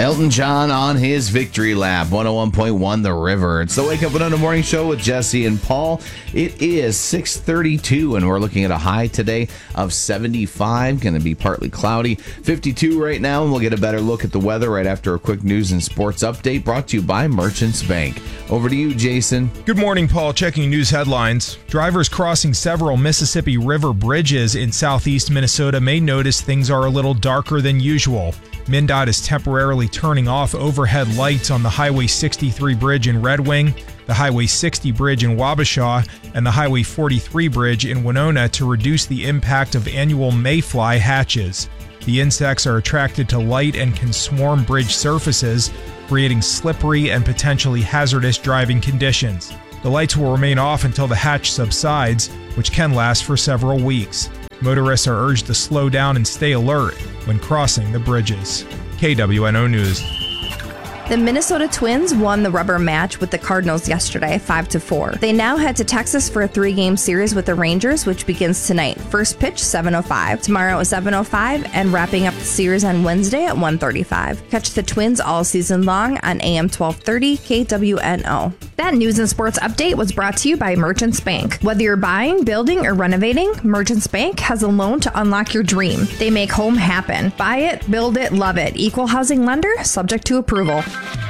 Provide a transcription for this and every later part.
Elton John on his victory lap, 101.1 The River. It's the Wake Up Winona Morning Show with Jesse and Paul. It is 6:32, and we're looking at a high today of 75. Going to be partly cloudy. 52 right now, and we'll get a better look at the weather right after a quick news and sports update brought to you by Merchants Bank. Over to you, Jason. Good morning, Paul. Checking news headlines. Drivers crossing several Mississippi River bridges in southeast Minnesota may notice things are a little darker than usual. MnDOT is temporarily turning off overhead lights on the Highway 63 bridge in Red Wing, the Highway 60 bridge in Wabasha, and the Highway 43 bridge in Winona to reduce the impact of annual mayfly hatches. The insects are attracted to light and can swarm bridge surfaces, creating slippery and potentially hazardous driving conditions. The lights will remain off until the hatch subsides, which can last for several weeks. Motorists are urged to slow down and stay alert when crossing the bridges. KWNO News. The Minnesota Twins won the rubber match with the Cardinals yesterday, 5-4. They now head to Texas for a 3-game series with the Rangers, which begins tonight. First pitch, 7:05. Tomorrow at 7:05, and wrapping up the series on Wednesday at 1:35. Catch the Twins all season long on AM 1230 KWNO. That news and sports update was brought to you by Merchants Bank. Whether you're buying, building, or renovating, Merchants Bank has a loan to unlock your dream. They make home happen. Buy it, build it, love it. Equal housing lender, subject to approval.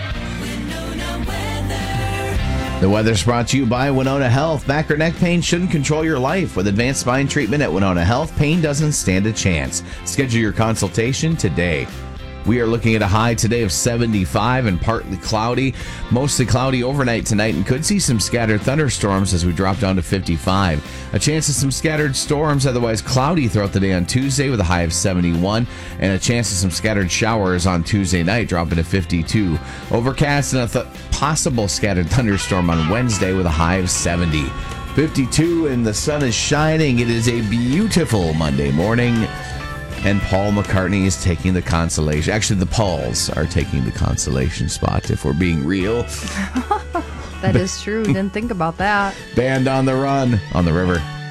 The weather's brought to you by Winona Health. Back or neck pain shouldn't control your life. With advanced spine treatment at Winona Health, pain doesn't stand a chance. Schedule your consultation today. We are looking at a high today of 75 and partly cloudy. Mostly cloudy overnight tonight, and could see some scattered thunderstorms as we drop down to 55. A chance of some scattered storms, otherwise cloudy throughout the day on Tuesday with a high of 71. And a chance of some scattered showers on Tuesday night, dropping to 52. Overcast and a possible scattered thunderstorm on Wednesday with a high of 70. 52 and the sun is shining. It is a beautiful Monday morning. And Paul McCartney is taking the consolation. Actually, the Pauls are taking the consolation spot, if we're being real. That is true. Didn't think about that. Band on the Run on the River.